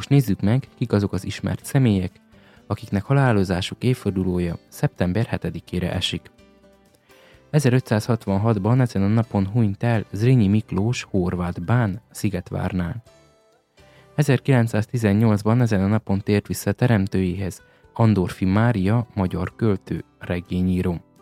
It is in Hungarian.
Most nézzük meg, kik azok az ismert személyek, akiknek halálozásuk évfordulója szeptember 7-ére esik. 1566-ban ezen a napon hunyt el Zrínyi Miklós horvát bán Szigetvárnál. 1918-ban ezen a napon tért vissza teremtőjéhez Andorfi Mária magyar költő, regényíró.